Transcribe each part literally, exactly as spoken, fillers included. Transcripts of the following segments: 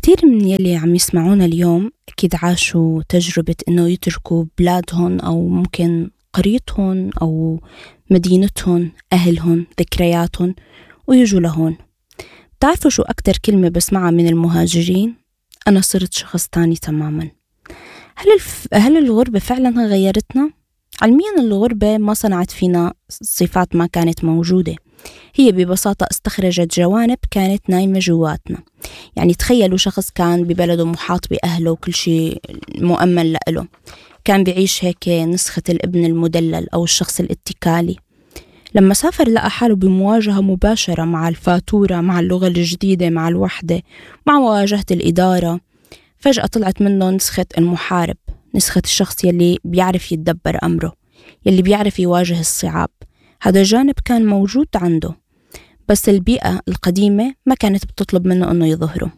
كتير من يلي عم يسمعونا اليوم أكيد عاشوا تجربة إنه يتركوا بلادهم أو ممكن قريتهم أو مدينتهم، أهلهم، ذكرياتهم، ويجوا لهون. بتعرفوا شو أكتر كلمة بسمعها من المهاجرين؟ أنا صرت شخص تاني تماماً. هل, الف... هل الغربة فعلاً غيرتنا؟ علمياً الغربة ما صنعت فينا صفات ما كانت موجودة، هي ببساطة استخرجت جوانب كانت نايمة جواتنا. يعني تخيلوا شخص كان ببلده محاط بأهله وكل شيء مؤمن له، كان بيعيش هيك نسخة الابن المدلل أو الشخص الاتكالي. لما سافر لقى حاله بمواجهة مباشرة مع الفاتورة، مع اللغة الجديدة، مع الوحدة، مع مواجهة الإدارة. فجأة طلعت منه نسخة المحارب، نسخة الشخص يلي بيعرف يتدبر أمره، يلي بيعرف يواجه الصعاب. هذا الجانب كان موجود عنده، بس البيئة القديمة ما كانت بتطلب منه أنه يظهره.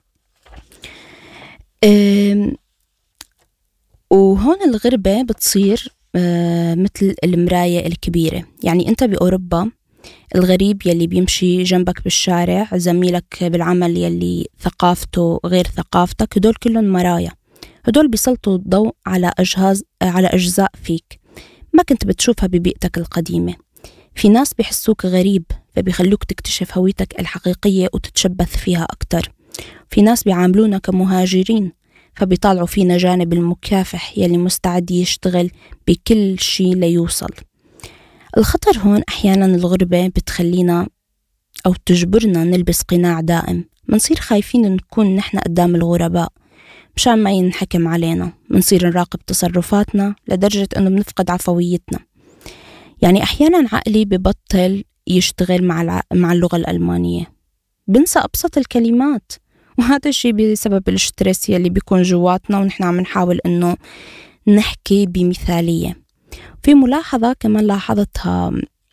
وهون الغربة بتصير مثل المراية الكبيرة. يعني أنت بأوروبا الغريب يلي بيمشي جنبك بالشارع، زميلك بالعمل يلي ثقافته غير ثقافتك، هدول كلهم مرايا. هدول بيسلطوا الضوء على أجهاز على أجزاء فيك ما كنت بتشوفها ببيئتك القديمة. في ناس بيحسوك غريب فبيخلوك تكتشف هويتك الحقيقية وتتشبث فيها أكتر. في ناس بيعاملونا كمهاجرين فبيطالعوا فينا جانب المكافح يلي مستعد يشتغل بكل شيء ليوصل. الخطر هون أحيانا الغربة بتخلينا أو تجبرنا نلبس قناع دائم، منصير خايفين نكون نحن قدام الغرباء مشان ما ينحكم علينا، منصير نراقب تصرفاتنا لدرجة أنه بنفقد عفويتنا. يعني أحيانا عقلي ببطل يشتغل مع مع اللغة الألمانية، بنسى أبسط الكلمات، وهذا الشيء بسبب الستريس يلي بيكون جواتنا ونحن عم نحاول إنه نحكي بمثالية. في ملاحظة كمان لاحظتها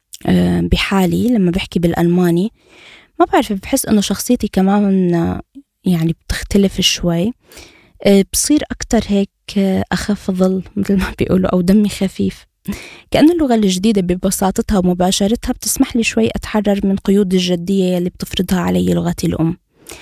بحالي لما بحكي بالألماني، ما بعرف بحس إنه شخصيتي كمان يعني بتختلف شوي، بصير أكتر هيك أخف ظل مثل ما بيقولوا، أو دمي خفيف. كأن اللغة الجديدة ببساطتها ومباشرتها بتسمح لي شوي أتحرر من قيود الجدية اللي بتفرضها علي لغتي الأم.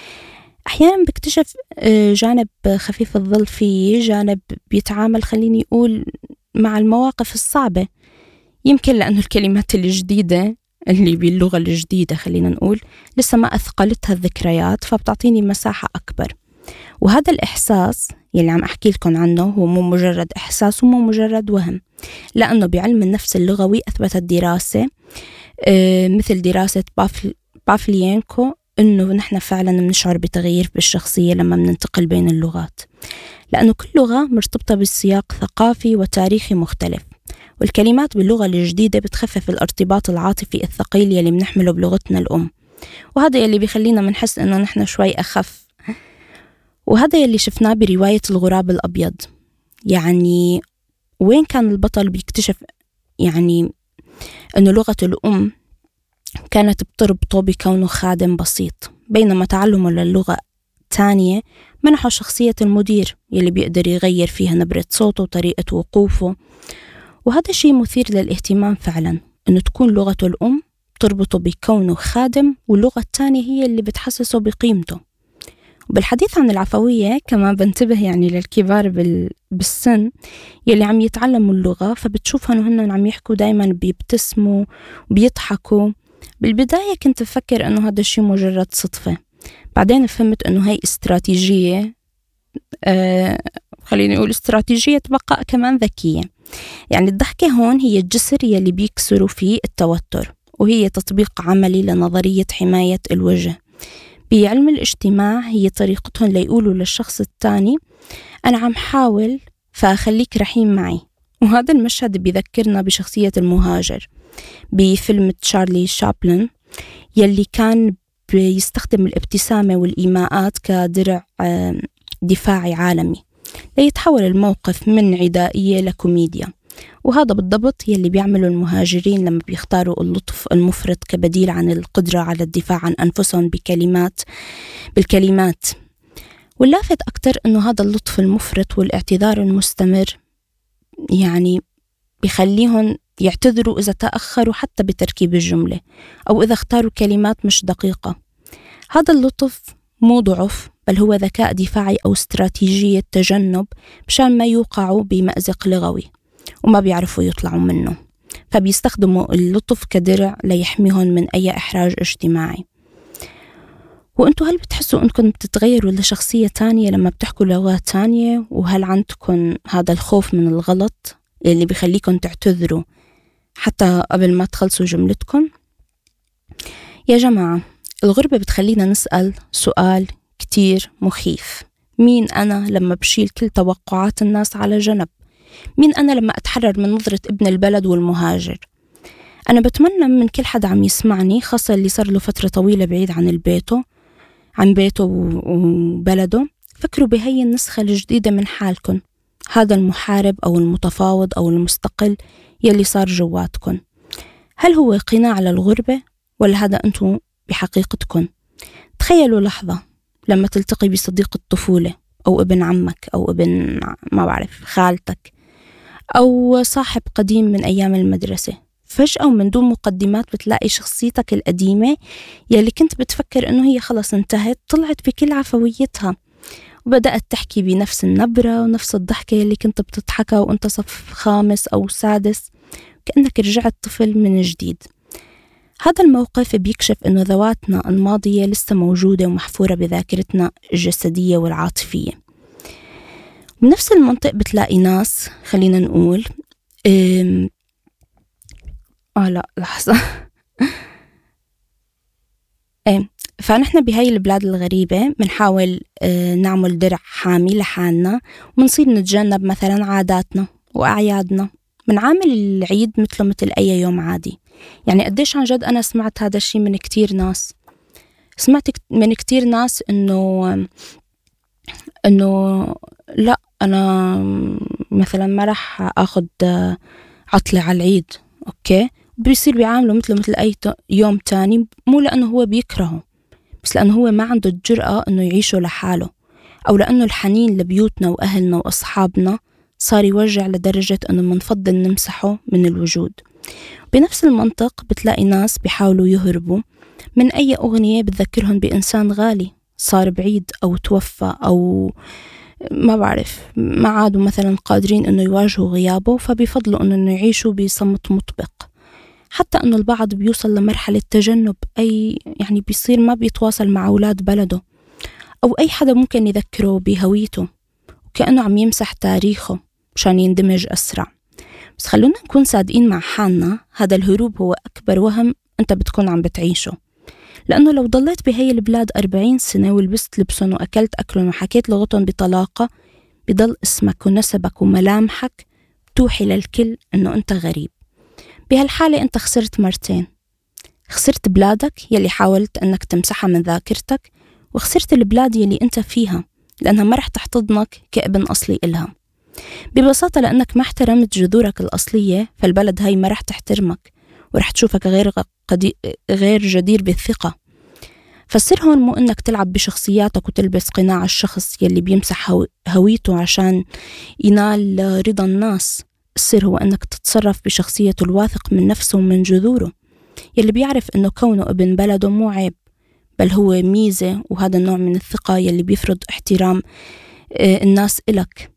أحيانا بكتشف جانب خفيف الظل فيه، جانب بيتعامل خليني أقول مع المواقف الصعبة، يمكن لأنه الكلمات الجديدة اللي باللغة الجديدة خلينا نقول لسه ما أثقلتها الذكريات، فبتعطيني مساحة أكبر. وهذا الإحساس يلي عم أحكي لكم عنه هو مو مجرد إحساس ومو مجرد وهم، لأنه بعلم النفس اللغوي أثبتت دراسة مثل دراسة بافل بافليينكو إنه نحن فعلا بنشعر بتغيير بالشخصية لما بننتقل بين اللغات، لأنه كل لغة مرتبطة بالسياق ثقافي وتاريخي مختلف، والكلمات باللغة الجديدة بتخفف الارتباط العاطفي الثقيل يلي بنحمله بلغتنا الأم، وهذا يلي بيخلينا منحس إنه نحن شوي أخف. وهذا يلي شفناه برواية الغراب الأبيض. يعني وين كان البطل بيكتشف يعني إنه لغة الأم كانت بتربطه بكونه خادم بسيط، بينما تعلمه للغة تانية منحه شخصية المدير يلي بيقدر يغير فيها نبرة صوته وطريقة وقوفه. وهذا شيء مثير للاهتمام فعلا، إنه تكون لغة الأم تربطه بكونه خادم واللغة التانية هي اللي بتحسسه بقيمته. وبالحديث عن العفوية كمان بنتبه يعني للكبار بالسن يلي عم يتعلموا اللغة، فبتشوفهم هن عم يحكوا دايما بيبتسموا وبيضحكوا. بالبداية كنت أفكر أنه هذا الشيء مجرد صدفة، بعدين فهمت أنه هاي استراتيجية، آه خليني أقول استراتيجية بقاء كمان ذكية. يعني الضحكة هون هي الجسر يلي بيكسروا فيه التوتر، وهي تطبيق عملي لنظرية حماية الوجه. بعلم الاجتماع هي طريقتهم ليقولوا للشخص الثاني أنا عم حاول فأخليك رحيم معي. وهذا المشهد بيذكرنا بشخصية المهاجر بفيلم تشارلي شابلن يلي كان بيستخدم الابتسامة والإيماءات كدرع دفاعي عالمي ليتحول الموقف من عدائية لكوميديا. وهذا بالضبط يلي بيعملوا المهاجرين لما بيختاروا اللطف المفرط كبديل عن القدرة على الدفاع عن أنفسهم بكلمات بالكلمات. واللافت أكتر أنه هذا اللطف المفرط والاعتذار المستمر يعني بيخليهم يعتذروا إذا تأخروا حتى بتركيب الجملة أو إذا اختاروا كلمات مش دقيقة. هذا اللطف مو ضعف بل هو ذكاء دفاعي أو استراتيجية تجنب مشان ما يوقعوا بمأزق لغوي وما بيعرفوا يطلعوا منه، فبيستخدموا اللطف كدرع ليحميهم من أي إحراج اجتماعي. وأنتوا هل بتحسوا أنكم بتتغيروا لشخصية تانية لما بتحكوا لغات تانية؟ وهل عندكم هذا الخوف من الغلط اللي بيخليكم تعتذروا حتى قبل ما تخلصوا جملتكم؟ يا جماعة، الغربة بتخلينا نسأل سؤال كتير مخيف: مين أنا لما بشيل كل توقعات الناس على جنب؟ مين أنا لما أتحرر من نظرة ابن البلد والمهاجر؟ أنا بتمنى من كل حدا عم يسمعني، خاصة اللي صار له فترة طويلة بعيد عن البيته عن بيته وبلده، فكروا بهي النسخة الجديدة من حالكم، هذا المحارب أو المتفاوض أو المستقل يلي صار جواتكم. هل هو قناع على الغربة ولا هذا أنتم بحقيقتكم؟ تخيلوا لحظة لما تلتقي بصديق الطفولة أو ابن عمك أو ابن ما بعرف خالتك أو صاحب قديم من أيام المدرسة، فجأة ومن دون مقدمات بتلاقي شخصيتك القديمة يلي كنت بتفكر إنه هي خلص انتهت طلعت بكل عفويتها، وبدأت تحكي بنفس النبرة ونفس الضحكة يلي كنت بتضحكها وانت صف خامس أو سادس، كأنك رجعت طفل من جديد. هذا الموقف بيكشف إنه ذواتنا الماضية لسه موجودة ومحفورة بذاكرتنا الجسدية والعاطفية. بنفس المنطق بتلاقي ناس، خلينا نقول اه, آه لا لحظة ايه فنحن بهاي البلاد الغريبة بنحاول اه نعمل درع حامي لحالنا، ونصير نتجنب مثلا عاداتنا وأعيادنا، بنعامل العيد مثله مثل أي يوم عادي. يعني قديش عن جد أنا سمعت هذا الشيء من كتير ناس، سمعت من كتير ناس إنه إنه لا أنا مثلا ما رح أخذ عطلة على العيد، أوكي، بيصير بيعامله مثله مثل أي يوم تاني، مو لأنه هو بيكرهه، بس لأنه هو ما عنده الجرأة إنه يعيشه لحاله، أو لأنه الحنين لبيوتنا وأهلنا وأصحابنا صار يوجع لدرجة إنه منفضل نمسحه من الوجود. بنفس المنطق بتلاقي ناس بيحاولوا يهربوا من أي أغنية بتذكرهم بإنسان غالي صار بعيد أو توفى أو ما بعرف ما عادوا مثلا قادرين إنه يواجهوا غيابه، فبيفضلوا إنه يعيشوا بصمت مطبق. حتى إنه البعض بيوصل لمرحلة تجنب أي يعني بيصير ما بيتواصل مع أولاد بلده أو أي حدا ممكن يذكره بهويته، وكأنه عم يمسح تاريخه مشان يندمج أسرع. بس خلونا نكون صادقين مع حالنا، هذا الهروب هو أكبر وهم أنت بتكون عم بتعيشه، لأنه لو ضليت بهاي البلاد أربعين سنة ولبست لبسهم وأكلت أكلهم وحكيت لغتهم بطلاقة، بضل اسمك ونسبك وملامحك توحي للكل أنه أنت غريب. بهالحالة أنت خسرت مرتين، خسرت بلادك يلي حاولت أنك تمسحها من ذاكرتك، وخسرت البلاد يلي أنت فيها لأنها ما رح تحتضنك كابن أصلي إلها. ببساطة لأنك ما احترمت جذورك الأصلية، فالبلد هاي ما رح تحترمك ورح تشوفك غير قدي... غير جدير بالثقة. فالسر هون مو إنك تلعب بشخصياتك وتلبس قناع الشخص يلي بيمسح هو... هويته عشان ينال رضا الناس. السر هو إنك تتصرف بشخصيته الواثق من نفسه ومن جذوره، يلي بيعرف إنه كونه ابن بلده مو عيب، بل هو ميزة، وهذا النوع من الثقة يلي بيفرض احترام الناس إلك.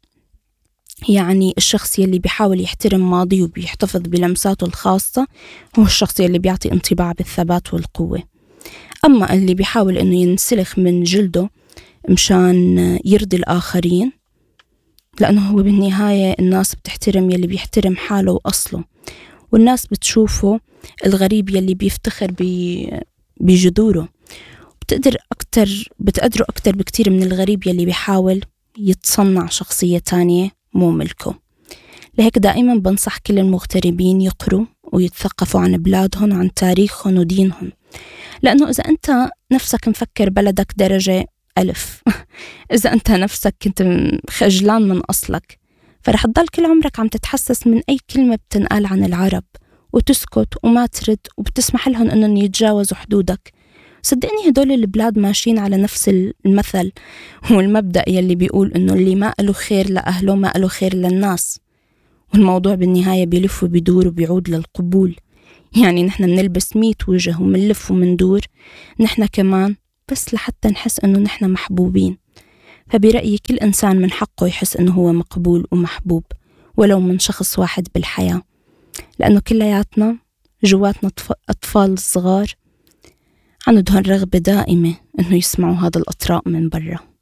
يعني الشخص يلي بيحاول يحترم ماضيه وبيحتفظ بلمساته الخاصة هو الشخص يلي بيعطي انطباع بالثبات والقوة. أما اللي بيحاول إنه ينسلخ من جلده مشان يرضي الآخرين، لأنه هو بالنهاية الناس بتحترم يلي بيحترم حاله وأصله، والناس بتشوفه الغريب يلي بيفتخر بجذوره، بتقدر أكتر بتقدره أكتر بكتير من الغريب يلي بيحاول يتصنع شخصية تانية مو ملكه. لهيك دائما بنصح كل المغتربين يقروا ويتثقفوا عن بلادهم وعن تاريخهم ودينهم، لأنه إذا أنت نفسك مفكر بلدك درجة ألف إذا أنت نفسك كنت خجلان من أصلك، فرح تضل كل عمرك عم تتحسس من أي كلمة بتنقال عن العرب وتسكت وما ترد وبتسمح لهم أنهم يتجاوزوا حدودك. صدقني هدول البلاد ماشيين على نفس المثل والمبدأ يلي بيقول إنه اللي ما له خير لأهله ما له خير للناس، والموضوع بالنهاية بيلف وبيدور وبيعود للقبول. يعني نحن منلبس ميت وجه ومنلف ومندور نحن كمان، بس لحتى نحس إنه نحن محبوبين. فبرأيي كل إنسان من حقه يحس إنه هو مقبول ومحبوب ولو من شخص واحد بالحياة، لأنه كلياتنا جواتنا أطفال صغار عندهم رغبة دائمة إنه يسمعوا هذا الأطراء من برا.